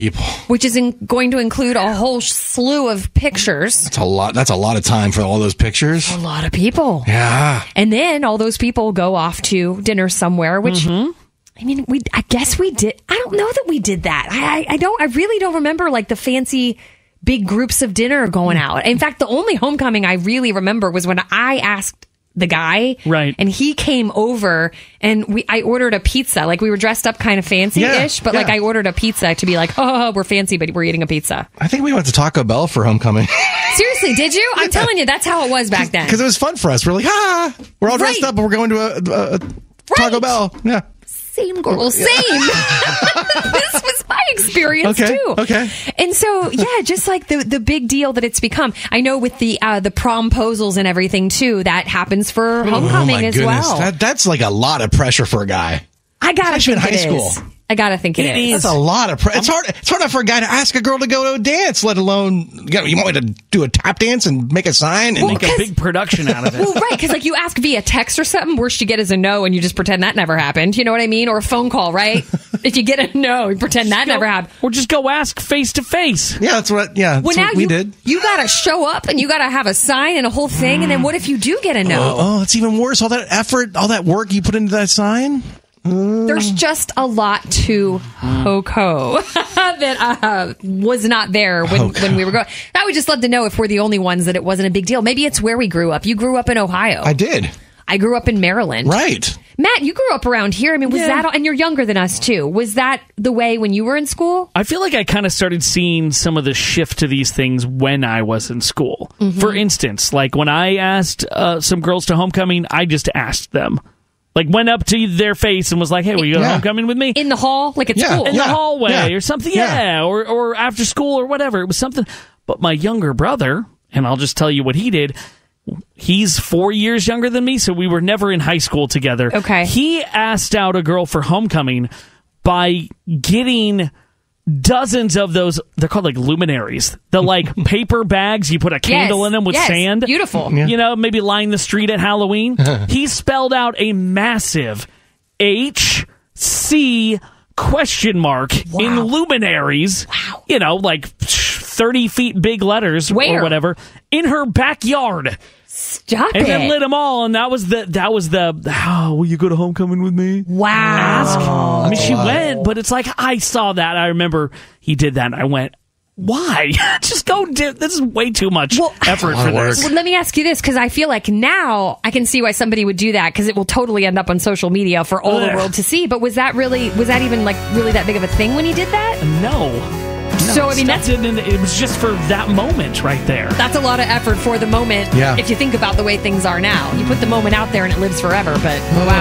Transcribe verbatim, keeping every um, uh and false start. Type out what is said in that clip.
People. Which is in, going to include a whole slew of pictures. That's a lot. That's a lot of time for all those pictures. A lot of people. Yeah. And then all those people go off to dinner somewhere, which, mm-hmm. I mean, we. I guess we did. I don't know that we did that. I, I don't, I really don't remember like the fancy big groups of dinner going out. In fact, the only homecoming I really remember was when I asked the guy, right, and he came over and we I ordered a pizza. Like we were dressed up kind of fancy-ish, yeah, but yeah. like I ordered a pizza to be like, oh, we're fancy, but we're eating a pizza. I think we went to Taco Bell for homecoming. Seriously, did you? I'm telling you, that's how it was back then. Because it was fun for us. We're like, ah, we're all dressed right. up, and we're going to a, a, a Taco right. Bell. Yeah. Same girl, same. This was my experience okay, too. Okay. And so, yeah, just like the the big deal that it's become. I know with the uh, the promposals and everything too, that happens for homecoming oh my as goodness. well. That, that's like a lot of pressure for a guy. I gotta Especially think in high it school. is. I gotta think it, It is. is. That's a lot of pressure. It's hard. It's hard enough for a guy to ask a girl to go to a dance, let alone you, know, you want me to do a tap dance and make a sign and Well, Make a big production out of it. Well, right, because like you ask via text or something, worst you get is a no, and you just pretend that never happened. You know what I mean? Or a phone call, right? If you get a no, you pretend that Go- never happened. Or just go ask face to face. Yeah, that's what. Yeah, that's Well, now what we you, did. You gotta show up and you gotta have a sign and a whole thing, and then what if you do get a no? Oh, oh, it's even worse. All that effort, all that work you put into that sign. There's just a lot to Ho-Ko that uh, was not there when, Ho-Ko. when we were going. I would just love to know if we're the only ones that it wasn't a big deal. Maybe it's where we grew up. You grew up in Ohio. I did. I grew up in Maryland. Right. Matt, you grew up around here. I mean, was Yeah. that, and you're younger than us too. Was that the way when you were in school? I feel like I kind of started seeing some of the shift to these things when I was in school. Mm-hmm. For instance, like when I asked uh, some girls to homecoming, I just asked them. Like went up to their face and was like, hey, will you go to Yeah. homecoming with me? In the hall? Like at Yeah. school? In Yeah. the hallway Yeah. or something, Yeah. yeah, or or after school or whatever. It was something. But my younger brother, and I'll just tell you what he did. He's four years younger than me, so we were never in high school together. Okay. He asked out a girl for homecoming by getting dozens of those. They're called like luminaries. The like paper bags you put a candle Yes. in them with Yes. sand. Beautiful. You know, maybe line the street at Halloween. He spelled out a massive H C question mark Wow. in luminaries. Wow. You know, like thirty feet big letters Where? or whatever in her backyard. Stop And it. then lit them all, and that was the that was the. Oh, will you go to homecoming with me? Wow. Ask. I mean, she lot. went, but it's like I saw that. I remember he did that, and I went, "Why? Just go do. This is way too much Well, effort lot for of work. this." Well, let me ask you this, because I feel like now I can see why somebody would do that, because it will totally end up on social media for all the Ugh. world to see. But was that really, was that even like really that big of a thing when he did that? No. No, So, I mean, stuff that's- didn't- it was just for that moment right there. That's a lot of effort for the moment. Yeah. If you think about the way things are now, you put the moment out there and it lives forever. But wow.